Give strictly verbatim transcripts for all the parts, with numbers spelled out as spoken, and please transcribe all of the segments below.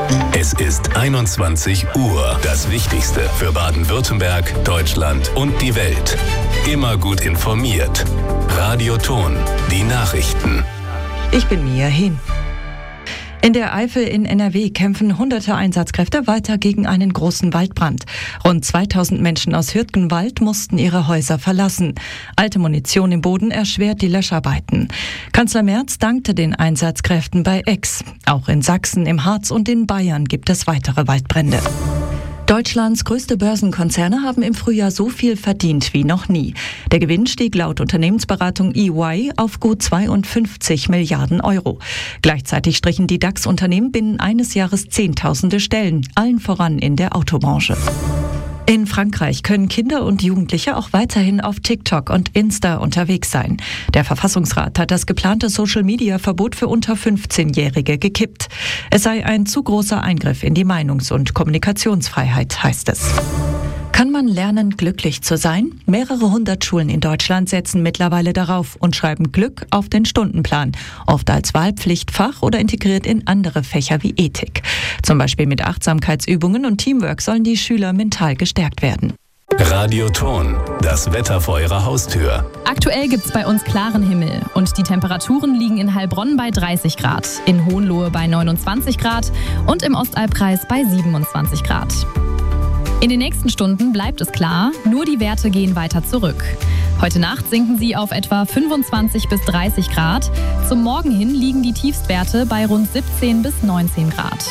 Es ist einundzwanzig Uhr. Das Wichtigste für Baden-Württemberg, Deutschland und die Welt. Immer gut informiert. Radio Ton, die Nachrichten. Ich bin Mia Hehn. In der Eifel in N R W kämpfen hunderte Einsatzkräfte weiter gegen einen großen Waldbrand. Rund zweitausend Menschen aus Hürtgenwald mussten ihre Häuser verlassen. Alte Munition im Boden erschwert die Löscharbeiten. Kanzler Merz dankte den Einsatzkräften bei Aix. Auch in Sachsen, im Harz und in Bayern gibt es weitere Waldbrände. Deutschlands größte Börsenkonzerne haben im Frühjahr so viel verdient wie noch nie. Der Gewinn stieg laut Unternehmensberatung E Y auf gut zweiundfünfzig Milliarden Euro. Gleichzeitig strichen die DAX-Unternehmen binnen eines Jahres Zehntausende Stellen, allen voran in der Autobranche. In Frankreich können Kinder und Jugendliche auch weiterhin auf TikTok und Insta unterwegs sein. Der Verfassungsrat hat das geplante Social-Media-Verbot für unter fünfzehnjährige gekippt. Es sei ein zu großer Eingriff in die Meinungs- und Kommunikationsfreiheit, heißt es. Kann man lernen, glücklich zu sein? Mehrere hundert Schulen in Deutschland setzen mittlerweile darauf und schreiben Glück auf den Stundenplan, oft als Wahlpflichtfach oder integriert in andere Fächer wie Ethik. Zum Beispiel mit Achtsamkeitsübungen und Teamwork sollen die Schüler mental gestärkt werden. Radio Ton, das Wetter vor Ihrer Haustür. Aktuell gibt's bei uns klaren Himmel und die Temperaturen liegen in Heilbronn bei dreißig Grad, in Hohenlohe bei neunundzwanzig Grad und im Ostalbkreis bei siebenundzwanzig Grad. In den nächsten Stunden bleibt es klar, nur die Werte gehen weiter zurück. Heute Nacht sinken sie auf etwa fünfundzwanzig bis dreißig Grad. Zum Morgen hin liegen die Tiefstwerte bei rund siebzehn bis neunzehn Grad.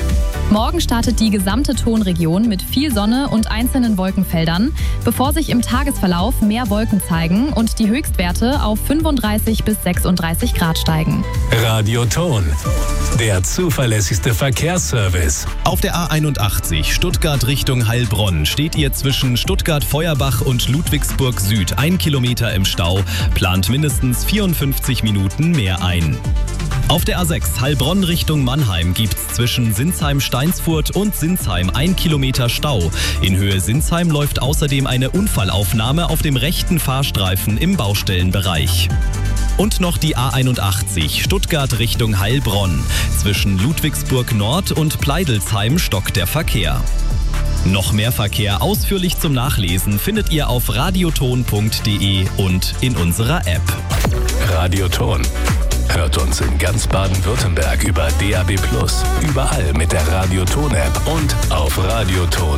Morgen startet die gesamte Tonregion mit viel Sonne und einzelnen Wolkenfeldern, bevor sich im Tagesverlauf mehr Wolken zeigen und die Höchstwerte auf fünfunddreißig bis sechsunddreißig Grad steigen. Radio Ton, der zuverlässigste Verkehrsservice. Auf der A einundachtzig Stuttgart Richtung Heilbronn steht ihr zwischen Stuttgart-Feuerbach und Ludwigsburg Süd ein Kilometer im Stau, plant mindestens vierundfünfzig Minuten mehr ein. Auf der A sechs Heilbronn Richtung Mannheim gibt's zwischen Sinsheim-Steinsfurt und Sinsheim ein Kilometer Stau. In Höhe Sinsheim läuft außerdem eine Unfallaufnahme auf dem rechten Fahrstreifen im Baustellenbereich. Und noch die A einundachtzig Stuttgart Richtung Heilbronn. Zwischen Ludwigsburg Nord und Pleidelsheim stockt der Verkehr. Noch mehr Verkehr ausführlich zum Nachlesen findet ihr auf radioton punkt de und in unserer App. Radio Ton. Hört uns in ganz Baden-Württemberg über D A B plus, überall mit der Radio Ton App und auf radioton